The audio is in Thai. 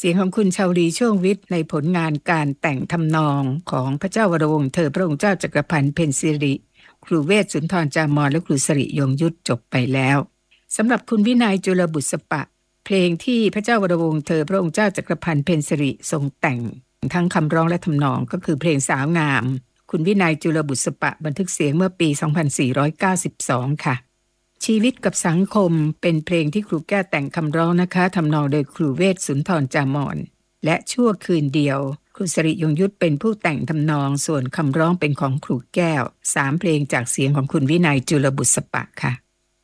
เสียงของคุณชาวลีช่วงวิทย์ในผลงานการแต่งทำนองของพระเจ้าวรวงศ์เธอพระองค์เจ้าจักรพันธ์เพ็ญศิริครูเวชสุนทรจามรและครูสิริยงยุทธจบไปแล้วสำหรับคุณวินัยจุลบุษปะเพลงที่พระเจ้าวรวงศ์เธอพระองค์เจ้าจักรพันธ์เพ็ญศิริทรงแต่งทั้งคำร้องและทำนองก็คือเพลงสาวงามคุณวินัยจุลบุษปะบันทึกเสียงเมื่อปี 2492 ค่ะชีวิตกับสังคมเป็นเพลงที่ครูแก้วแต่งคำร้องนะคะทำนองโดยครูเวชสุนทรจามรและชั่วคืนเดียวครูสิริยงยุทธเป็นผู้แต่งทำนองส่วนคำร้องเป็นของครูแก้ว3เพลงจากเสียงของคุณวินัยจุลบุษปะค่ะ